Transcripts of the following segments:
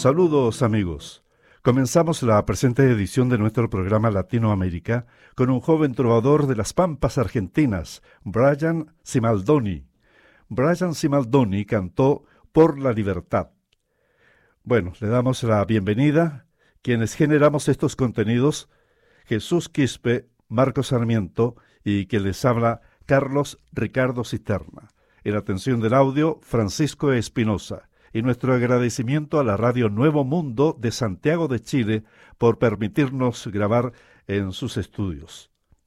Saludos amigos. Comenzamos la presente edición de nuestro programa Latinoamérica con un joven trovador de las Pampas argentinas, Brian Cimaldoni. Brian Cimaldoni cantó Por la Libertad. Bueno, le damos la bienvenida. Quienes generamos estos contenidos, Jesús Quispe, Marco Sarmiento y quien les habla, Carlos Ricardo Cisterna. En la atención del audio, Francisco Espinosa. Y nuestro agradecimiento a la Radio Nuevo Mundo de Santiago de Chile por permitirnos grabar en sus estudios.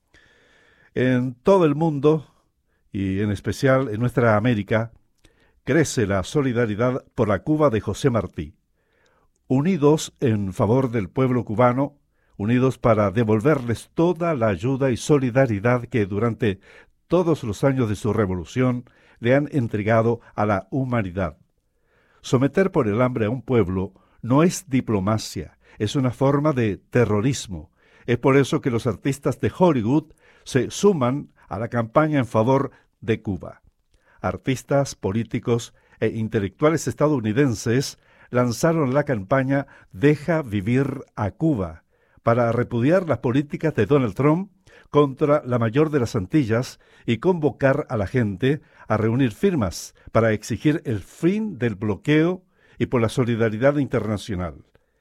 En todo el mundo, y en especial en nuestra América, crece la solidaridad por la Cuba de José Martí. Unidos en favor del pueblo cubano, unidos para devolverles toda la ayuda y solidaridad que durante todos los años de su revolución le han entregado a la humanidad. Someter por el hambre a un pueblo no es diplomacia, es una forma de terrorismo. Es por eso que los artistas de Hollywood se suman a la campaña en favor de Cuba. Artistas, políticos e intelectuales estadounidenses lanzaron la campaña Deja vivir a Cuba para repudiar las políticas de Donald Trump contra la mayor de las Antillas y convocar a la gente a reunir firmas para exigir el fin del bloqueo y por la solidaridad internacional.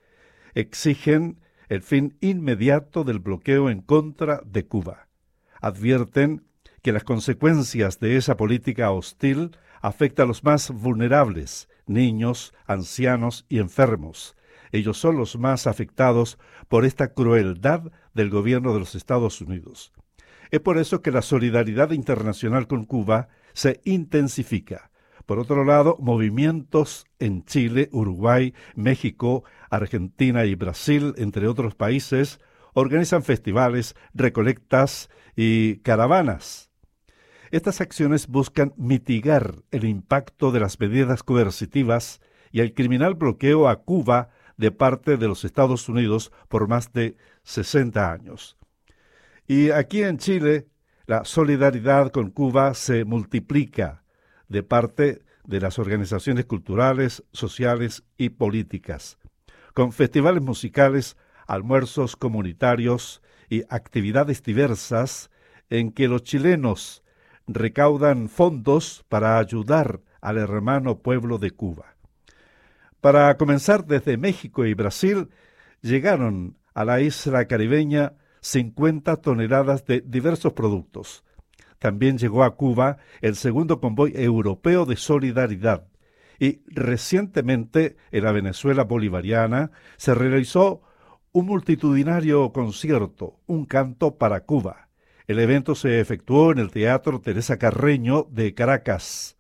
Exigen el fin inmediato del bloqueo en contra de Cuba. Advierten que las consecuencias de esa política hostil afectan a los más vulnerables, niños, ancianos y enfermos. Ellos son los más afectados por esta crueldad del gobierno de los Estados Unidos. Es por eso que la solidaridad internacional con Cuba se intensifica. Por otro lado, movimientos en Chile, Uruguay, México, Argentina y Brasil, entre otros países, organizan festivales, recolectas y caravanas. Estas acciones buscan mitigar el impacto de las medidas coercitivas y el criminal bloqueo a Cuba de parte de los Estados Unidos por más de 60 años. Y aquí en Chile, la solidaridad con Cuba se multiplica de parte de las organizaciones culturales, sociales y políticas, con festivales musicales, almuerzos comunitarios y actividades diversas en que los chilenos recaudan fondos para ayudar al hermano pueblo de Cuba. Para comenzar, desde México y Brasil llegaron a la isla caribeña 50 toneladas de diversos productos. También llegó a Cuba el segundo convoy europeo de solidaridad. Y recientemente en la Venezuela bolivariana se realizó un multitudinario concierto, un canto para Cuba. El evento se efectuó en el Teatro Teresa Carreño de Caracas.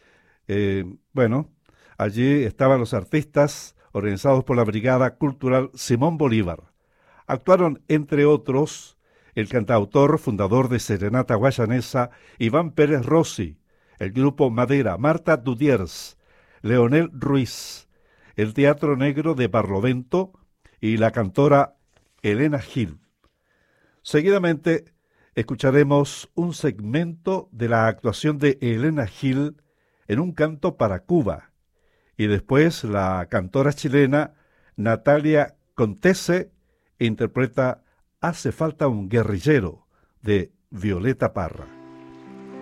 Allí estaban los artistas organizados por la Brigada Cultural Simón Bolívar. Actuaron, entre otros, el cantautor fundador de Serenata Guayanesa, Iván Pérez Rossi, el grupo Madera, Marta Dudiers, Leonel Ruiz, el Teatro Negro de Barlovento y la cantora Elena Gil. Seguidamente, escucharemos un segmento de la actuación de Elena Gil en un canto para Cuba. Y después la cantora chilena Natalia Contese interpreta Hace falta un guerrillero de Violeta Parra.